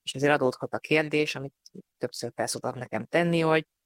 és ezért adódhat a kérdés, amit többször fel szoktak nekem tenni,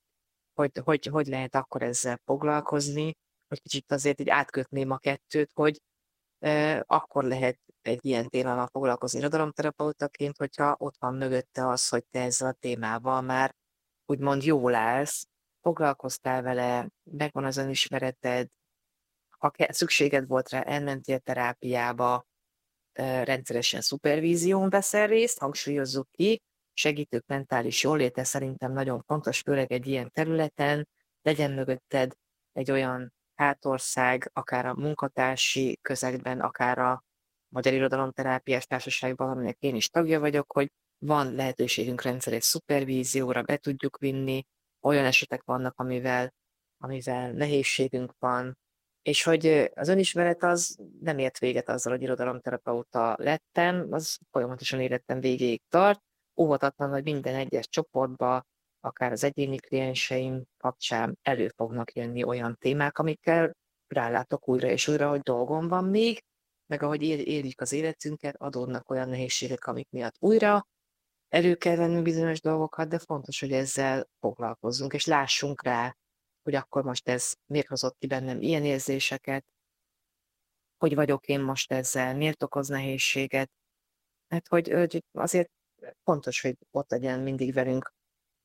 hogy lehet akkor ezzel foglalkozni, hogy kicsit azért így átkötném a kettőt, hogy akkor lehet egy ilyen témával foglalkozni irodalomterapeutaként, hogyha ott van mögötte az, hogy te ezzel a témával már úgymond jól állsz, foglalkoztál vele, megvan az önismereted, ha szükséged volt rá, elmentél terápiába, rendszeresen szupervízión veszel részt, hangsúlyozzuk ki, segítők mentális jóléte szerintem nagyon fontos, főleg egy ilyen területen, legyen mögötted egy olyan hátország, akár a munkatársi közegben, akár a Magyar Irodalomterápiás Társaságban, aminek én is tagja vagyok, hogy van lehetőségünk rendszeres szupervízióra, be tudjuk vinni, olyan esetek vannak, amivel nehézségünk van, és hogy az önismeret az nem ért véget azzal, hogy irodalomterapeuta lettem, az folyamatosan életem végéig tart. Óvatatlan, hogy minden egyes csoportba, akár az egyéni klienseim kapcsán elő fognak jönni olyan témák, amikkel rálátok újra és újra, hogy dolgom van még, meg ahogy éljük az életünket, adódnak olyan nehézségek, amik miatt újra elő kell vennünk bizonyos dolgokat, de fontos, hogy ezzel foglalkozzunk, és lássunk rá, hogy akkor most ez miért hozott ki bennem ilyen érzéseket, hogy vagyok én most ezzel, miért okoz nehézséget. Hát, hogy azért fontos, hogy ott legyen mindig velünk,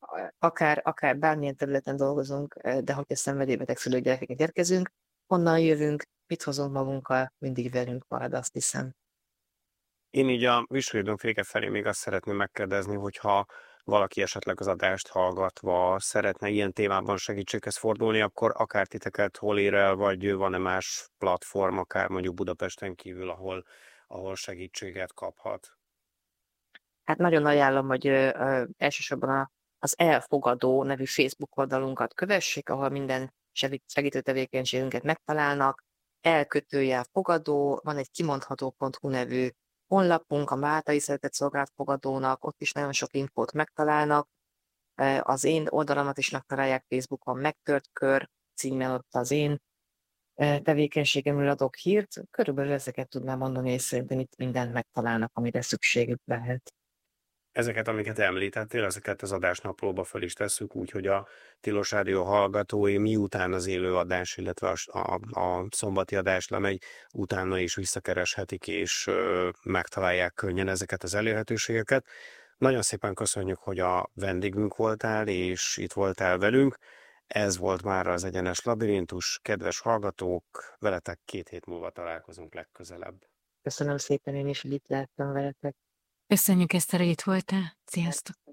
akár bármilyen területen dolgozunk, de hogyha szenvedélybeteg szülőgyerekeket érkezünk, honnan jövünk, mit hozunk magunkkal, mindig velünk marad, azt hiszem. Én így a műsoridőnk vége felé még azt szeretném megkérdezni, hogyha valaki esetleg az adást hallgatva szeretne ilyen témában segítséghez fordulni, akkor akár titeket hol ér el, vagy van-e más platform, akár mondjuk Budapesten kívül, ahol segítséget kaphat? Hát nagyon ajánlom, hogy elsősorban az Elfogadó nevű Facebook oldalunkat kövessék, ahol minden segítő tevékenységünket megtalálnak. Fogadó, van egy kimondható.hu nevű honlapunk, a Máltai Szeretett Szolgálat Fogadónak, ott is nagyon sok infót megtalálnak. Az én oldalamat is megtalálják Facebookon, Megtört Kör címmel, ott az én tevékenységemről adok hírt. Körülbelül ezeket tudnám mondani, és szerintem itt mindent megtalálnak, amire szükségük lehet. Ezeket, amiket említettél, ezeket az adásnaplóba föl is tesszük, úgyhogy a Tilos Rádió hallgatói miután az élő adás, illetve a szombati adás lemegy, utána is visszakereshetik, és megtalálják könnyen ezeket az elérhetőségeket. Nagyon szépen köszönjük, hogy a vendégünk voltál, és itt voltál velünk. Ez volt már az Egyenes Labirintus. Kedves hallgatók, veletek 2 hét múlva találkozunk legközelebb. Köszönöm szépen én is, hogy itt lehettem veletek. Köszönjük, Eszter, hogy itt voltál. Sziasztok!